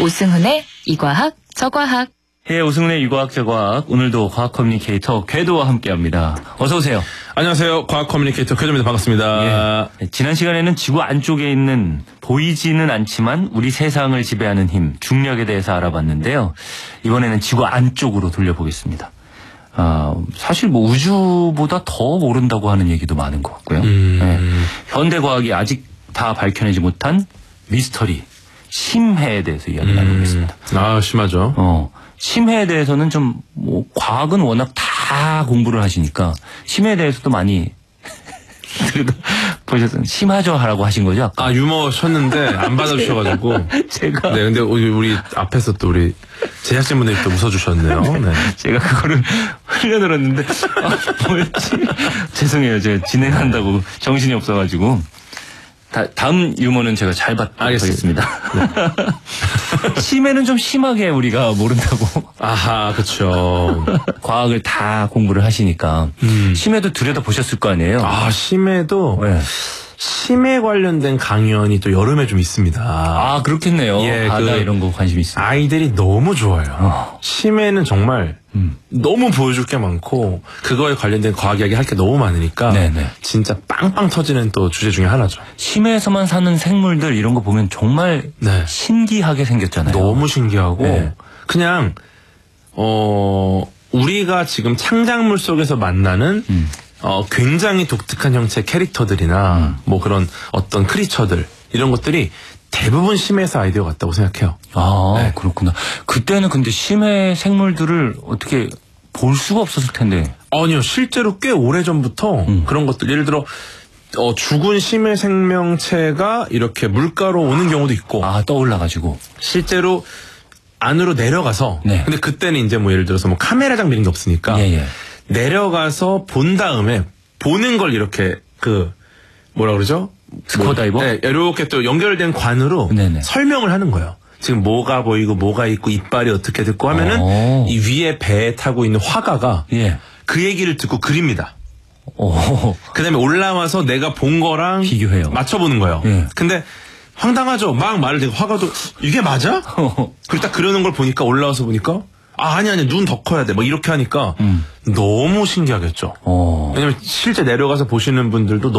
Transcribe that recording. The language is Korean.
오승훈의 이과학 저과학. 예, 오승훈의 유과학 저과학. 오늘도 과학 커뮤니케이터 궤도와 함께합니다. 어서 오세요. 안녕하세요. 과학 커뮤니케이터 궤도입니다. 반갑습니다. 예, 지난 시간에는 지구 안쪽에 있는 보이지는 않지만 우리 세상을 지배하는 힘, 중력에 대해서 알아봤는데요. 이번에는 지구 안쪽으로 돌려보겠습니다. 사실 뭐 우주보다 더 모른다고 하는 얘기도 많은 것 같고요. 예, 현대 과학이 아직 다 밝혀내지 못한 미스터리, 심해에 대해서 이야기 나누겠습니다. 심하죠. 심해에 대해서는 좀, 과학은 워낙 다 공부를 하시니까, 심해에 대해서도 많이, 그래도, 보셨어요? 심하죠? 하라고 하신 거죠? 유머 쳤는데, 안 받아주셔가지고. 제가. 네, 근데 우리 앞에서 또 우리 제작진분들이 또 웃어주셨네요. 네. 제가 그거를 흘려들었는데, 뭐였지? 죄송해요. 제가 진행한다고 정신이 없어가지고. 다음 유머는 제가 잘 받겠습니다. 네. 심해는 좀 심하게 우리가 모른다고. 아하, 그쵸. 과학을 다 공부를 하시니까. 심해도 들여다보셨을 거 아니에요? 심해도. 네. 심해 관련된 강연이 또 여름에 좀 있습니다. 그렇겠네요. 예, 바다 이런 거 관심 있어요. 아이들이 너무 좋아요. 심해는 정말 너무 보여줄 게 많고 그거에 관련된 과학 이야기 할 게 너무 많으니까 네네. 진짜 빵빵 터지는 또 주제 중에 하나죠. 심해에서만 사는 생물들 이런 거 보면 정말 신기하게 생겼잖아요. 너무 신기하고 그냥 우리가 지금 창작물 속에서 만나는 굉장히 독특한 형태의 캐릭터들이나 뭐 그런 어떤 크리처들 이런 것들이 대부분 심해에서 아이디어가 왔다고 생각해요. 그렇구나. 그때는 근데 심해 생물들을 어떻게 볼 수가 없었을 텐데. 아니요. 실제로 꽤 오래전부터 그런 것들 예를 들어 죽은 심해 생명체가 이렇게 물가로 오는 경우도 있고 떠올라가지고 실제로 안으로 내려가서 근데 그때는 이제 뭐 예를 들어서 뭐 카메라 장비 이런 게 없으니까 내려가서 본 다음에 보는 걸 이렇게 뭐라 그러죠? 스쿠버다이버? 네, 이렇게 또 연결된 관으로 설명을 하는 거예요. 지금 뭐가 보이고 뭐가 있고 이빨이 어떻게 듣고 하면은 이 위에 배에 타고 있는 화가가 그 얘기를 듣고 그립니다. 그다음에 올라와서 내가 본 거랑 비교해요. 맞춰보는 거예요. 근데 황당하죠. 막 말을 듣고 화가도 이게 맞아? 그리고 딱 그러는 걸 보니까 올라와서 보니까 아니 눈 더 커야 돼. 뭐 이렇게 하니까 너무 신기하겠죠. 왜냐면 실제 내려가서 보시는 분들도